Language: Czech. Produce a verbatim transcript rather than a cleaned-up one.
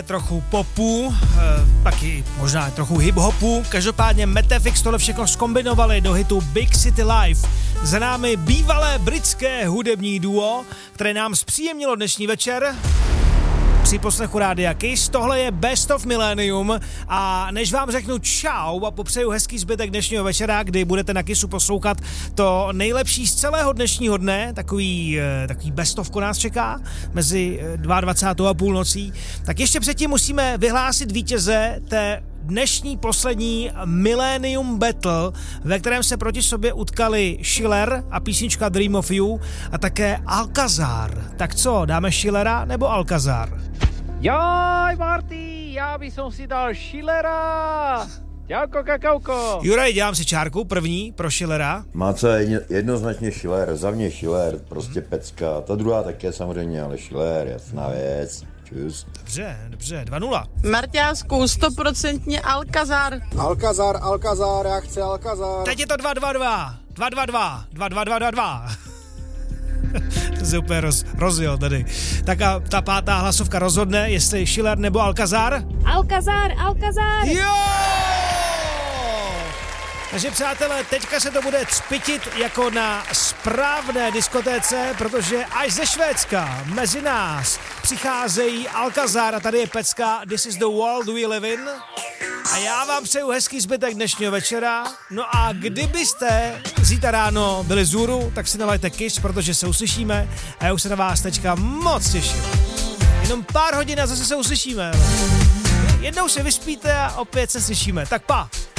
Trochu popu, e, taky možná trochu hip-hopu, každopádně Metafix tohle všechno zkombinovali do hitu Big City Life. Za námi bývalé britské hudební duo, které nám zpříjemnilo dnešní večer při poslechu Rádia Kiss. Tohle je Best of Millennium a než vám řeknu čau a popřeju hezký zbytek dnešního večera, kdy budete na Kissu poslouchat to nejlepší z celého dnešního dne, takový, takový bestovko nás čeká mezi dvacátou druhou a půlnocí, tak ještě předtím musíme vyhlásit vítěze té dnešní poslední Millennium Battle, ve kterém se proti sobě utkali Schiller a písnička Dream of You a také Alcazar. Tak co, dáme Schillera nebo Alcazar? Jaj, Marty, já bych si dal Schillera. Čauko, kakauko. Juraj, dělám si čárku, první pro Schillera. Má co jednoznačně Schiller, za mě Schiller, prostě pecka. Ta druhá také samozřejmě, ale Schiller, jasná věc. Čus. Dobře, dobře, dva nula. Marťásku, stoprocentně Alcazar. Alcazar, Alcazar, já chci Alcazar. Teď je to dva dva dva, dva dva dva, dva dva dva, dva dva. To se úplně roz, rozjel tady. Tak a ta pátá hlasovka rozhodne, jestli Schiller nebo Alcazar. Alcazar, Alcazar. Jo! Takže přátelé, teďka se to bude cpitit jako na správné diskotéce, protože až ze Švédska mezi nás přicházejí Alcazar a tady je pecka This is the world we live in. A já vám přeju hezký zbytek dnešního večera. No a kdybyste zítra ráno byli zůru, tak si nalejte Kiss, protože se uslyšíme a já už se na vás teďka moc těším. Jenom pár hodin a zase se uslyšíme. Jednou se vyspíte a opět se slyšíme. Tak pa!